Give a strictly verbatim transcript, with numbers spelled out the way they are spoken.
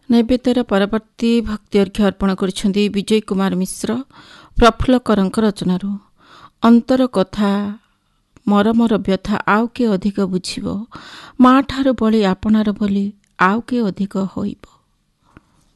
ନୈବେଦ୍ୟର ପରବର୍ତ୍ତୀ ଭକ୍ତି ଅର୍ଘ୍ୟ ଅର୍ପଣ କରିଛନ୍ତି ବିଜୟ କୁମାର ମିଶ୍ର ପ୍ରଫୁଲ୍ଲ କରଙ୍କ ରଚନାରୁ। ଅନ୍ତର କଥା ମରମର ବ୍ୟଥା ଆଉ କିଏ ଅଧିକ ବୁଝିବ, ମା ଠାରୁ ବଳି ଆପଣାର ବୋଲି ଆଉ କିଏ ଅଧିକ ହୋଇବ।